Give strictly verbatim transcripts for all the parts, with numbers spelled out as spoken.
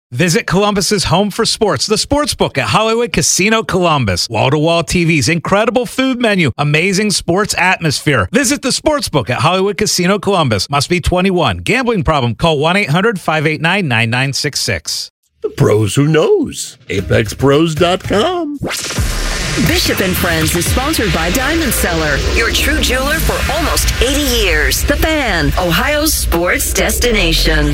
Visit Columbus's home for sports, the Sportsbook at Hollywood Casino Columbus. Wall-to-wall T Vs, incredible food menu, amazing sports atmosphere. Visit the Sportsbook at Hollywood Casino Columbus. Must be twenty-one. Gambling problem? Call one eight hundred five eight nine nine nine six six. The pros who knows. Apex Pros dot com. Bishop and Friends is sponsored by Diamond Seller, your true jeweler for almost eighty years. The Fan, Ohio's sports destination.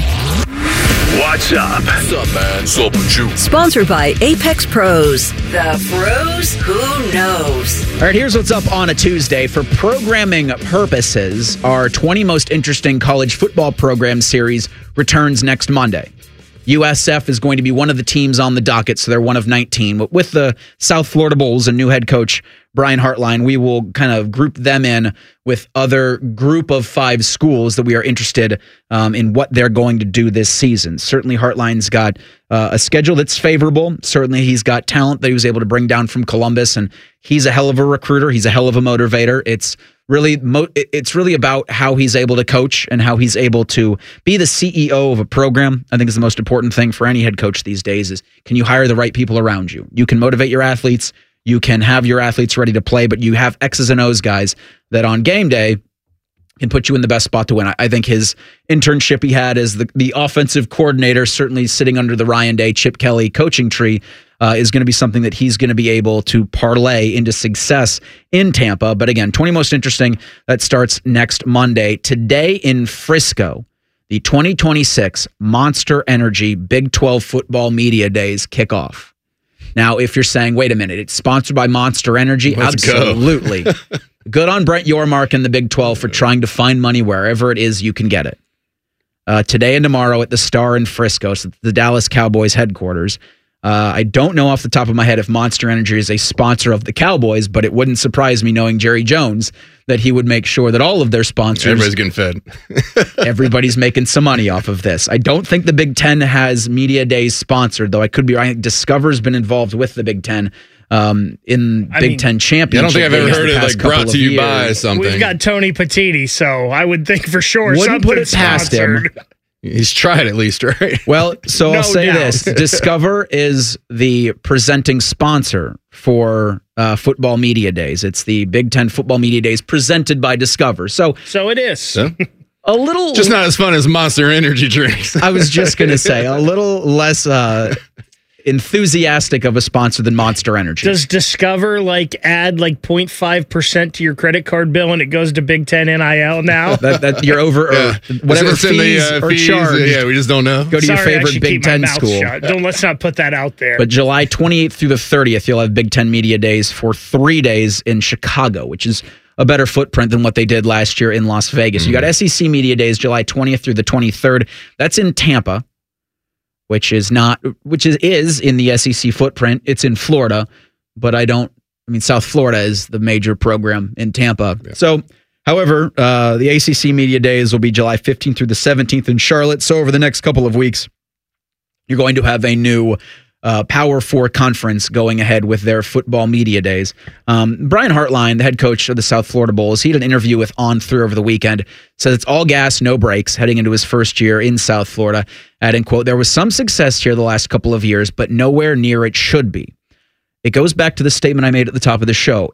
What's up? What's up, man? What's up with you? Sponsored by Apex Pros, the pros who knows. All right, here's what's up on a Tuesday. For programming purposes, our twenty most interesting college football program series returns next Monday. U S F is going to be one of the teams on the docket, so they're one of nineteen. But with the South Florida Bulls and new head coach Brian Hartline, we will kind of group them in with other group of five schools that we are interested um, in what they're going to do this season. Certainly Hartline's got uh, a schedule that's favorable. Certainly he's got talent that he was able to bring down from Columbus, and he's a hell of a recruiter. He's a hell of a motivator. It's really mo- it's really about how he's able to coach and how he's able to be the C E O of a program. I think is the most important thing for any head coach these days is, can you hire the right people around you? You can motivate your athletes. You can have your athletes ready to play, but you have X's and O's guys that on game day can put you in the best spot to win. I, I think his internship he had as the, the offensive coordinator, certainly sitting under the Ryan Day, Chip Kelly coaching tree, uh, is going to be something that he's going to be able to parlay into success in Tampa. But again, twenty most interesting, that starts next Monday. Today in Frisco, the twenty twenty-six Monster Energy Big twelve Football Media Days kick off. Now, if you're saying, wait a minute, it's sponsored by Monster Energy, Let's absolutely. Good on Brent Yormark and the Big twelve for trying to find money wherever it is you can get it. Uh, today and tomorrow at the Star in Frisco, so the Dallas Cowboys headquarters. Uh, I don't know off the top of my head if Monster Energy is a sponsor of the Cowboys, but it wouldn't surprise me, knowing Jerry Jones, that he would make sure that all of their sponsors... Everybody's getting fed. everybody's making some money off of this. I don't think the Big Ten has Media Days sponsored, though I could be right. Discover's been involved with the Big Ten um, in I Big mean, Ten Championship. I don't think I've ever days heard the it past like brought couple to of you years. by something. We've got Tony Petiti, so I would think for sure Wouldn't something put it past him. sponsored. He's tried at least, right? Well, so No I'll say doubt. this. Discover is the presenting sponsor for uh, Football Media Days. It's the Big Ten Football Media Days presented by Discover. So So it is. Huh? a little... Just not as fun as Monster Energy drinks. I was just going to say, a little less uh, enthusiastic of a sponsor than Monster Energy. Does Discover like add like zero point five percent to your credit card bill and it goes to Big Ten N I L now? that, that you're over, Yeah. or whatever It's in fees the, uh, are fees, charged. Yeah, we just don't know. Go to Sorry, your I favorite should Big keep my Ten mouth school. shut. Don't let's not put that out there. But July twenty-eighth through the thirtieth, you'll have Big Ten Media Days for three days in Chicago, which is a better footprint than what they did last year in Las Vegas. Mm. You got S E C Media Days July twentieth through the twenty-third. That's in Tampa, which is not, which is, is in the S E C footprint. It's in Florida, but I don't, I mean, South Florida is the major program in Tampa. Yeah. So, however, uh, the A C C Media Days will be July fifteenth through the seventeenth in Charlotte. So over the next couple of weeks, you're going to have a new uh, Power Four conference going ahead with their football media days. Um, Brian Hartline, the head coach of the South Florida Bulls, he had an interview with On Three over the weekend, says it's all gas, no brakes, heading into his first year in South Florida, adding, quote, there was some success here the last couple of years, but nowhere near it should be. It goes back to the statement I made at the top of the show.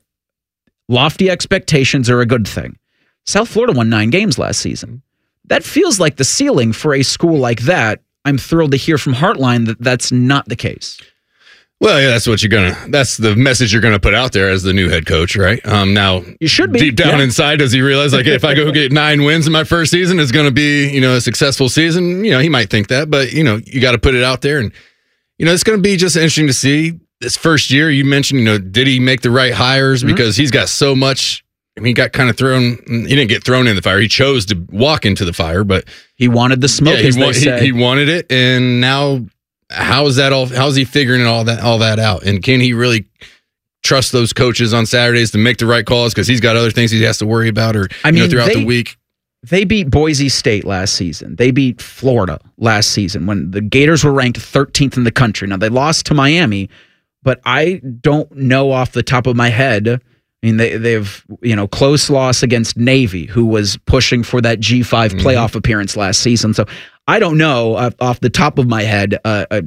Lofty expectations are a good thing. South Florida won nine games last season. That feels like the ceiling for a school like that. I'm thrilled to hear from Hartline that that's not the case. Well, yeah, that's what you're gonna. That's the message you're gonna put out there as the new head coach, right? Um, now you should be deep down yeah. inside. Does he realize, like, if I go get nine wins in my first season, it's gonna be, you know, a successful season? You know, he might think that, but you know, you got to put it out there, and you know, it's gonna be just interesting to see this first year. You mentioned, you know, did he make the right hires? Mm-hmm. Because he's got so much. I mean, he got kind of thrown. He didn't get thrown in the fire. He chose to walk into the fire, but he wanted the smoke. Yeah, as he, they wa- say. he, he wanted it, and now how is that all? How's he figuring all that all that out? And can he really trust those coaches on Saturdays to make the right calls? Because he's got other things he has to worry about, or I you mean, know, throughout they, the week. They beat Boise State last season. They beat Florida last season when the Gators were ranked thirteenth in the country. Now they lost to Miami, but I don't know off the top of my head. I mean, they, they've, you know, close loss against Navy, who was pushing for that G five mm-hmm. playoff appearance last season. So I don't know uh, off the top of my head uh, a